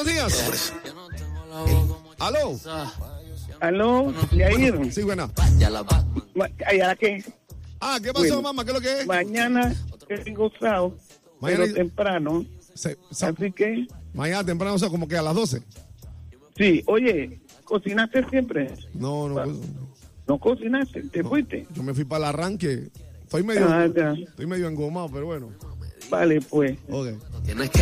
días. ¿Aló? Aló, Yair. Sí, buena. ¿Allá qué? ¿Qué pasó, Bueno, mamá? ¿Qué es lo que es? Mañana tengo sábado, Mañana- pero temprano. Así que, Mañana temprano, o sea, como que a las 12. sí, oye, ¿cocinaste siempre? No. ¿No cocinaste? ¿Te fuiste? Yo me fui para el arranque. Ya. Estoy medio engomado, pero bueno. Vale, pues. Ok.